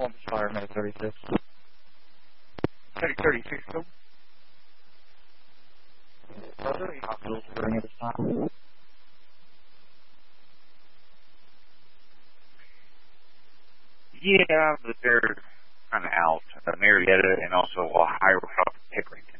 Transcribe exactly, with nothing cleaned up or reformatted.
Columbus Fire, Med thirty-six. Medic thirty-six, go. Are there any hospitals occurring at this time? Yeah, but they're kind of out. Uh, Marietta and also Ohio, Pickering.